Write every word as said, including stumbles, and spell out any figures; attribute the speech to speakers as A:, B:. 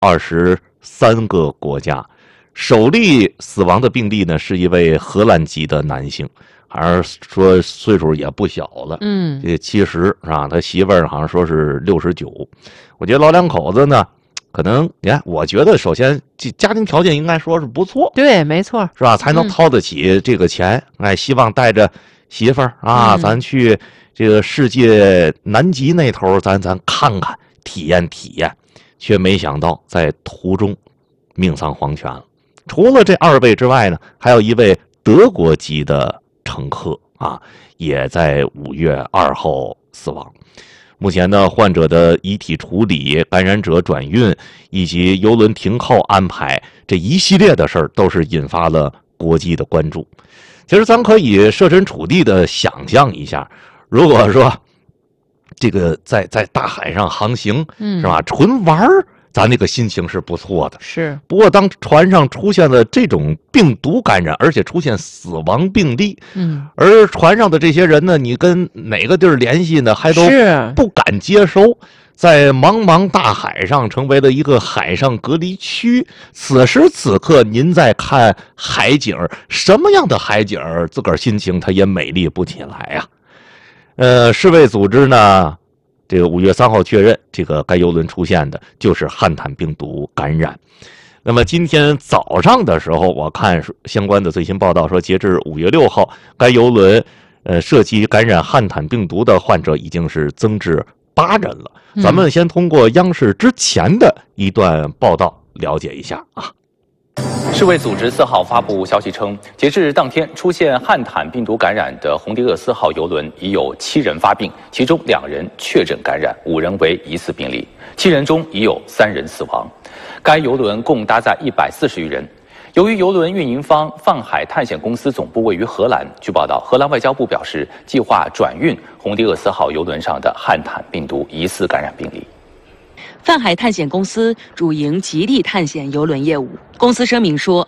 A: 二十三个国家。首例死亡的病例呢，是一位荷兰籍的男性，好像说岁数也不小了，
B: 嗯，
A: 这七十是吧？他媳妇儿好像说是六十九。我觉得老两口子呢，可能你看，我觉得首先这家庭条件应该说是不错，
B: 对，没错，
A: 是吧？才能掏得起这个钱。嗯、哎，希望带着媳妇儿啊，
B: 嗯、
A: 咱去这个世界南极那头，咱咱看看，体验体验。却没想到在途中命丧黄泉了。除了这二位之外呢，还有一位德国籍的乘客啊，也在五月二号死亡。目前呢，患者的遗体处理、感染者转运以及邮轮停靠安排这一系列的事儿，都是引发了国际的关注。其实咱可以设身处地的想象一下，如果说这个在在大海上航行，是吧？纯玩儿，咱那个心情是不错的。
B: 是。
A: 不过当船上出现了这种病毒感染，而且出现死亡病例，
B: 嗯，
A: 而船上的这些人呢，你跟哪个地儿联系呢？还都不敢接收，在茫茫大海上成为了一个海上隔离区。此时此刻，您在看海景，什么样的海景，自个儿心情它也美丽不起来呀、啊。呃，世卫组织呢，这个五月三号确认，这个该邮轮出现的就是汉坦病毒感染。那么今天早上的时候，我看相关的最新报道说，截至五月六号，该邮轮呃涉及感染汉坦病毒的患者已经是增至八人了。咱们先通过央视之前的一段报道了解一下啊。
C: 世卫组织四号发布消息称，截至当天，出现汉坦病毒感染的红迪厄斯号邮轮已有七人发病，其中两人确诊感染，五人为疑似病例，七人中已有三人死亡。该邮轮共搭载一百四十余人。由于邮轮运营方泛海探险公司总部位于荷兰，据报道，荷兰外交部表示计划转运红迪厄斯号邮轮上的汉坦病毒疑似感染病例。
D: 泛海探险公司主营极地探险邮轮业务。公司声明说，